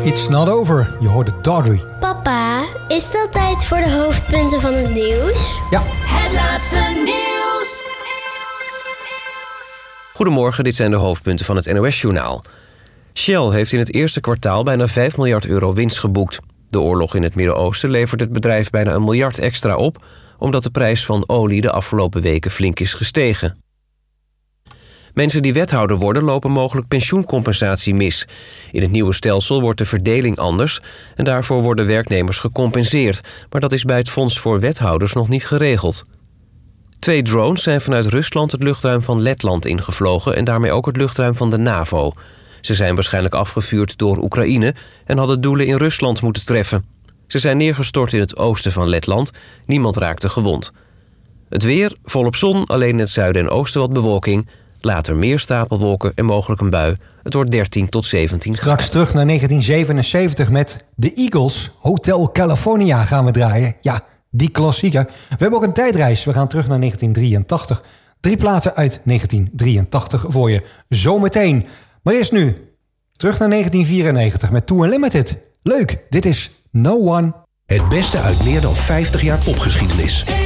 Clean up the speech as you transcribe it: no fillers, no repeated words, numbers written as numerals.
It's Not Over. Je hoorde Dodry. Papa, is het al tijd voor de hoofdpunten van het nieuws? Ja. Het laatste nieuws. Goedemorgen, dit zijn de hoofdpunten van het NOS-journaal. Shell heeft in het eerste kwartaal bijna 5 miljard euro winst geboekt. De oorlog in het Midden-Oosten levert het bedrijf bijna 1 miljard extra op, omdat de prijs van olie de afgelopen weken flink is gestegen. Mensen die wethouder worden lopen mogelijk pensioencompensatie mis. In het nieuwe stelsel wordt de verdeling anders en daarvoor worden werknemers gecompenseerd. Maar dat is bij het Fonds voor Wethouders nog niet geregeld. 2 drones zijn vanuit Rusland het luchtruim van Letland ingevlogen en daarmee ook het luchtruim van de NAVO. Ze zijn waarschijnlijk afgevuurd door Oekraïne en hadden doelen in Rusland moeten treffen. Ze zijn neergestort in het oosten van Letland. Niemand raakte gewond. Het weer, volop zon, alleen in het zuiden en oosten wat bewolking. Later meer stapelwolken en mogelijk een bui. Het wordt 13 tot 17 graden. Straks terug naar 1977 met de Eagles. Hotel California gaan we draaien. Ja, die klassieker. We hebben ook een tijdreis. We gaan terug naar 1983. 3 platen uit 1983 voor je zometeen. Maar eerst nu. Terug naar 1994 met Too Unlimited. Leuk, dit is No One. Het beste uit meer dan 50 jaar popgeschiedenis.